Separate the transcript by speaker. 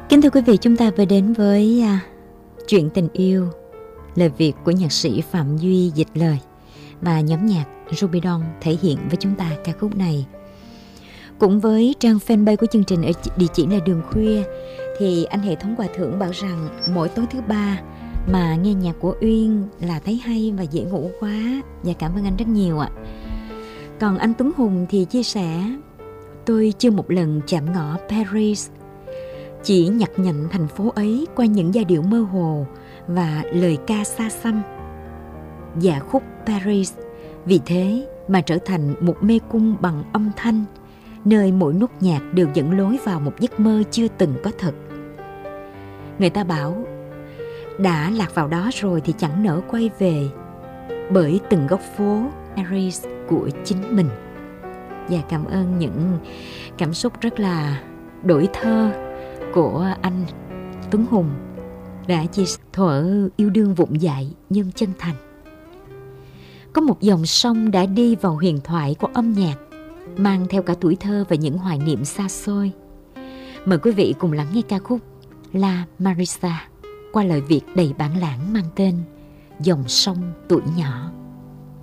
Speaker 1: Kính thưa quý vị, chúng ta vừa đến với Chuyện tình yêu, lời Việt của nhạc sĩ Phạm Duy dịch lời và nhóm nhạc Ruby Dawn thể hiện với chúng ta ca khúc này. Cũng với trang fanpage của chương trình ở địa chỉ là Đường Khuya, thì anh hệ thống Hòa Thượng bảo rằng mỗi tối thứ ba mà nghe nhạc của Uyên là thấy hay và dễ ngủ quá. Và cảm ơn anh rất nhiều ạ. Còn anh Tuấn Hùng thì chia sẻ: tôi chưa một lần chạm ngõ Paris, chỉ nhặt nhạnh thành phố ấy qua những giai điệu mơ hồ và lời ca xa xăm. Dạ khúc Paris vì thế mà trở thành một mê cung bằng âm thanh, nơi mỗi nốt nhạc đều dẫn lối vào một giấc mơ chưa từng có thật. Người ta bảo đã lạc vào đó rồi thì chẳng nỡ quay về, bởi từng góc phố Paris của chính mình. Và cảm ơn những cảm xúc rất là đổi thơ của anh Tuấn Hùng đã chia sẻ thuở yêu đương vụng dại nhưng chân thành. Có một dòng sông đã đi vào huyền thoại của âm nhạc, mang theo cả tuổi thơ và những hoài niệm xa xôi. Mời quý vị cùng lắng nghe ca khúc La Marisa qua lời Việt đầy bản lãng mang tên Dòng sông tuổi nhỏ.